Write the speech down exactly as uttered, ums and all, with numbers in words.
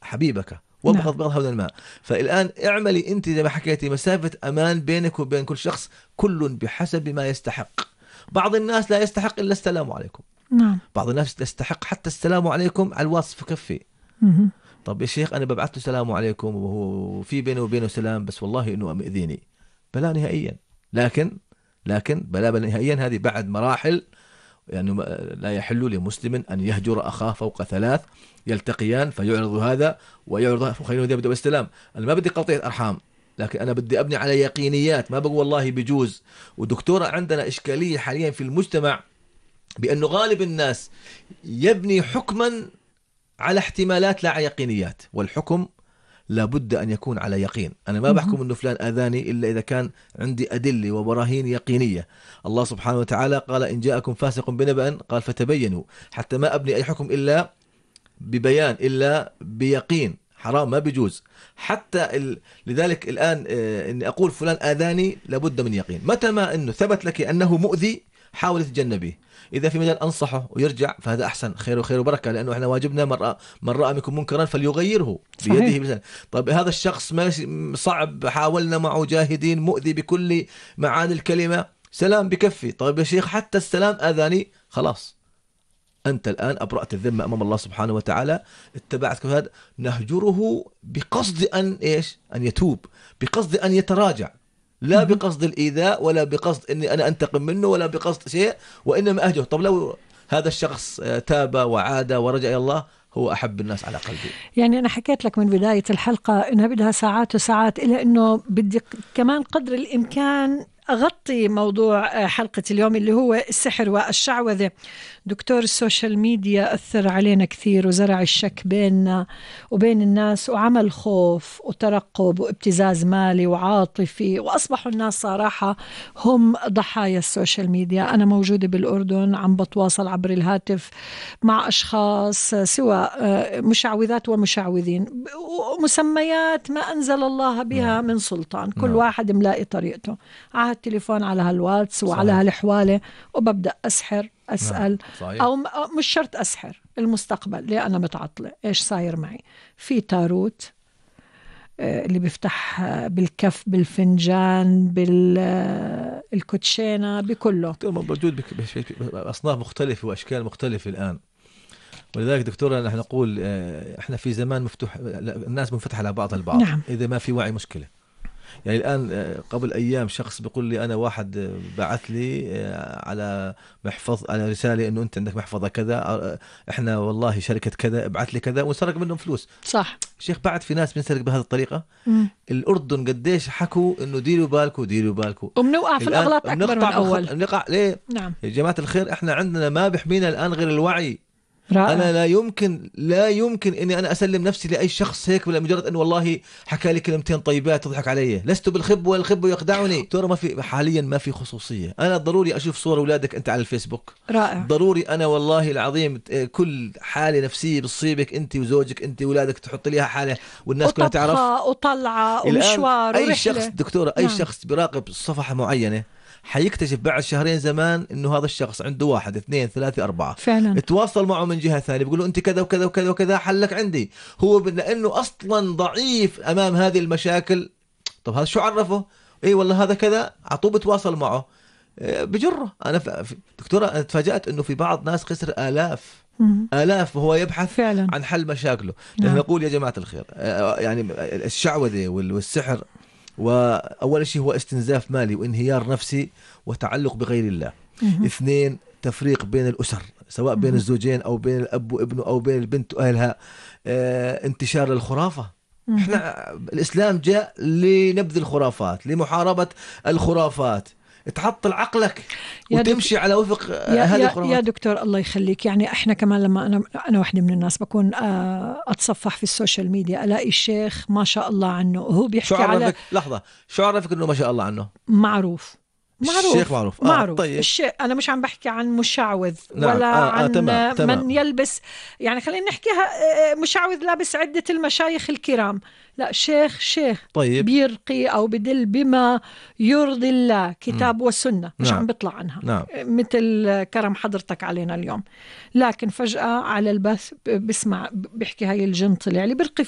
حبيبك وابغض نعم. بغض هذا الماء. فالآن اعملي أنت زي ما حكيتي مسافة أمان بينك وبين كل شخص، كل بحسب ما يستحق. بعض الناس لا يستحق إلا السلام عليكم. نعم. بعض الناس يستحق حتى السلام عليكم على الواتس في كفي. مهم. طب يا شيخ أنا ببعث له سلام عليكم وهو في بينه وبينه سلام، بس والله إنه مؤذيني، بلا نهائيا. لكن لكن بلا بلا نهائيا هذه بعد مراحل، يعني لا يحل لمسلم أن يهجر أخاه فوق ثلاث، يلتقيان فيعرض هذا ويعرض هذا، خلينا نبدأ بالسلام. أنا ما بدي قطيع أرحام، لكن أنا بدي أبني على يقينيات، ما بقول والله بيجوز. ودكتورة عندنا إشكالية حاليا في المجتمع بأنه غالب الناس يبني حكما على احتمالات لا على يقينيات، والحكم لابد أن يكون على يقين. أنا ما بحكم أنه فلان آذاني إلا إذا كان عندي أدلة وبراهين يقينية. الله سبحانه وتعالى قال إن جاءكم فاسق بنبأ قال فتبينوا، حتى ما أبني أي حكم إلا ببيان إلا بيقين. حرام ما بيجوز. حتى ال... لذلك الآن آه إني أقول فلان آذاني لابد من يقين. متى ما أنه ثبت لك أنه مؤذي حاول تتجنبيه. إذا في مجال أنصحه ويرجع فهذا أحسن، خير وخير وبركة، لأنه إحنا واجبنا من رأى, من رأى منكم منكرا فليغيره بيده بلسانه. طيب هذا الشخص ما صعب، حاولنا معه جاهدين، مؤذي بكل معاني الكلمة، سلام بكفي. طيب يا شيخ حتى السلام آذاني، خلاص أنت الآن أبرأت الذمة أمام الله سبحانه وتعالى، اتبعت هذا. نهجره بقصد أن إيش؟ أن يتوب، بقصد أن يتراجع، لا بقصد الإيذاء ولا بقصد أني أنا أنتقم منه ولا بقصد شيء، وإنما أهجره. طب لو هذا الشخص تاب وعاد ورجع إلى الله، هو أحب الناس على قلبي. يعني أنا حكيت لك من بداية الحلقة إنها بدها ساعات وساعات، إلا إنه بدي كمان قدر الإمكان أغطي موضوع حلقة اليوم اللي هو السحر والشعوذة. دكتور، السوشيال ميديا أثر علينا كثير وزرع الشك بيننا وبين الناس، وعمل خوف وترقب وابتزاز مالي وعاطفي، وأصبحوا الناس صراحة هم ضحايا السوشيال ميديا. أنا موجودة بالأردن، عم بتواصل عبر الهاتف مع أشخاص سواء مشعوذات ومشعوذين، ومسميات ما أنزل الله بها من سلطان، كل واحد ملاقي طريقته على التليفون على هالواتس وعلى هالحوالة، وببدأ أسحر أسأل صحيح. أو مش شرط أسحر المستقبل، ليه أنا متعطلة إيش صاير معي. في تاروت اللي بيفتح بالكف بالفنجان بالكوتشينة بكله، موجود بأصناف مختلفة وأشكال مختلفة الآن. ولذلك دكتورة نحن نقول إحنا في زمان مفتوح، الناس منفتحة على بعض البعض. نعم. إذا ما في وعي مشكلة. يعني الآن قبل أيام شخص بيقول لي أنا، واحد بعث لي على محفظ على رسالة إنه أنت عندك محفظة كذا، إحنا والله شركة كذا ابعث لي كذا، وسرق منهم فلوس. صح شيخ، بعد في ناس بنسرق بهذه الطريقة. مم. الأردن قديش حكوا إنه ديروا بالكم ديروا بالكم، وبنوقع في الأغلاط أكبر من أول. نقع ليه؟ نعم يا جماعة الخير، إحنا عندنا ما بيحمينا الآن غير الوعي. رائع. أنا لا يمكن لا يمكن إني أنا أسلم نفسي لأي شخص هيك ولا مجرد إنه والله حكى لي كلمتين طيبات تضحك علي. لست بالخب والخب يخدعني. ترى ما في حاليا ما في خصوصية. أنا ضروري أشوف صور أولادك أنت على الفيسبوك. رائع. ضروري أنا والله العظيم كل حالة نفسية بتصيبك أنت وزوجك أنت وأولادك تحط ليها حالة والناس كلها تعرف. وطلعة ومشوار أي ورحلة. شخص دكتورة أي نعم. شخص بيراقب صفحة معينة حيكتشف بعد شهرين زمان إنه هذا الشخص عنده واحد اثنين ثلاثة أربعة. فعلا. اتواصل معه من جهة ثانية بيقولوا أنت كذا وكذا وكذا وكذا، حلك عندي. هو لأنه أصلا ضعيف أمام هذه المشاكل. طب هذا شو عرفه؟ إيه والله هذا كذا، عطوه بتواصل معه بجره. أنا ف... دكتورة أنا تفاجأت إنه في بعض ناس خسر آلاف مم. آلاف وهو يبحث فعلا عن حل مشاكله. نعم. نقول يا جماعة الخير، يعني الشعوذة والسحر، وأول شيء هو استنزاف مالي وانهيار نفسي وتعلق بغير الله. مم. اثنين، تفريق بين الأسر سواء بين مم. الزوجين أو بين الأب وابنه أو بين البنت وأهلها. اه انتشار الخرافة. مم. احنا الإسلام جاء لنبذ الخرافات، لمحاربة الخرافات. تعطل عقلك وتمشي دك... على وفق هذه الخرافات. يا دكتور الله يخليك، يعني احنا كمان لما انا انا واحده من الناس بكون اتصفح في السوشيال ميديا الاقي الشيخ ما شاء الله عنه وهو بيحكي على لحظه، شو عرفك انه ما شاء الله عنه؟ معروف معروف الشيخ معروف. آه معروف. طيب. الشيء أنا مش عم بحكي عن مشعوذ. نعم. ولا آه عن آه تمام. تمام. من يلبس، يعني خلينا نحكيها مشعوذ لابس عدة المشايخ الكرام. لا، شيخ شيخ طيب. بيرقي أو بدل بما يرضي الله، كتاب والسنة، مش نعم. عم بيطلع عنها. نعم. مثل كرم حضرتك علينا اليوم. لكن فجأة على البث بسمع بيحكي هاي الجن طلع لي بيرقي